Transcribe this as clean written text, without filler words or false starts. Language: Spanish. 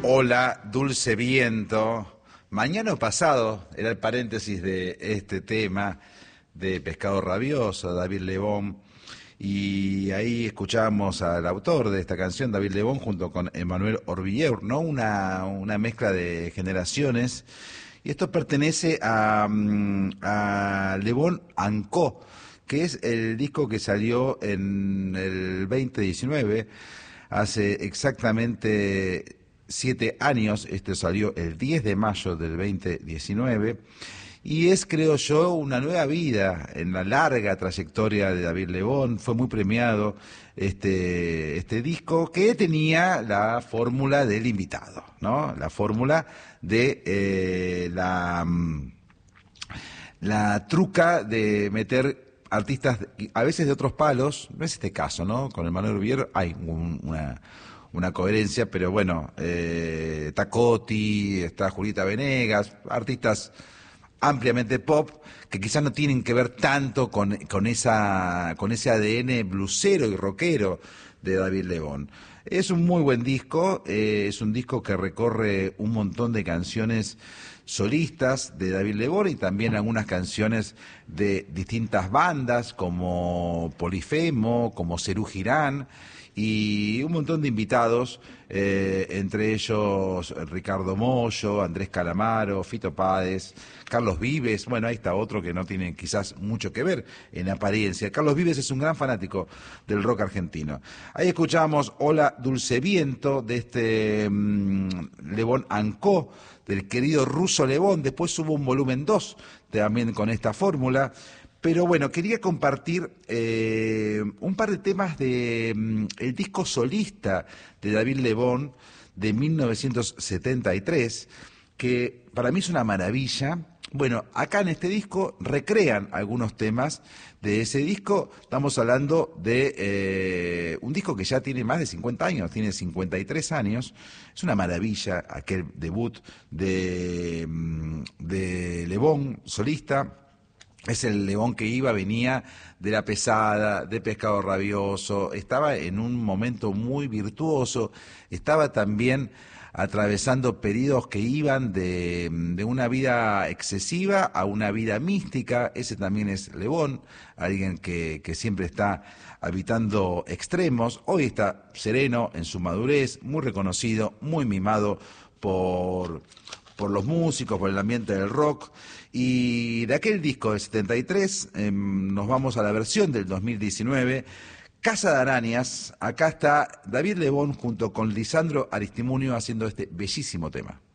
Hola, dulce viento. Mañana o pasado era el paréntesis de este tema de Pescado Rabioso, David Lebón. Y ahí escuchábamos al autor de esta canción, David Lebón, junto con Emmanuel Orbilleur, ¿no? Una mezcla de generaciones. Y esto pertenece a Lebón Ancó, que es el disco que salió en el 2019, hace exactamente 7 años. Este salió el 10 de mayo del 2019 y es, creo yo, una nueva vida en la larga trayectoria de David Lebón. Fue muy premiado este disco, que tenía la fórmula del invitado, ¿no? La fórmula de la truca de meter artistas, a veces de otros palos. No es este caso, ¿no? Con el Manuel Rubier hay una coherencia, pero bueno, está Coti, está Julieta Venegas, artistas ampliamente pop, que quizás no tienen que ver tanto con ese ADN blusero y rockero de David Lebón. Es un muy buen disco, es un disco que recorre un montón de canciones solistas de David Lebón y también algunas canciones de distintas bandas como Polifemo, como Serú Girán, y un montón de invitados, entre ellos Ricardo Mollo, Andrés Calamaro, Fito Páez, Carlos Vives. Bueno, ahí está otro que no tiene quizás mucho que ver en apariencia. Carlos Vives es un gran fanático del rock argentino. Ahí escuchamos Hola Dulce Viento de Lebón Ancó, del querido Ruso Lebón. Después hubo un volumen 2 también con esta fórmula. Pero bueno, quería compartir un par de temas de el disco solista de David Lebón de 1973, que para mí es una maravilla. Bueno, acá en este disco recrean algunos temas de ese disco. Estamos hablando de un disco que ya tiene más de 50 años, tiene 53 años. Es una maravilla aquel debut de Lebón solista. Es el Lebón que venía de La Pesada, de Pescado Rabioso, estaba en un momento muy virtuoso, estaba también atravesando periodos que iban de una vida excesiva a una vida mística. Ese también es Lebón, alguien que siempre está habitando extremos. Hoy está sereno en su madurez, muy reconocido, muy mimado por los músicos, por el ambiente del rock. Y de aquel disco de 73 nos vamos a la versión del 2019, Casa de Arañas. Acá está David Lebón junto con Lisandro Aristimuño haciendo este bellísimo tema.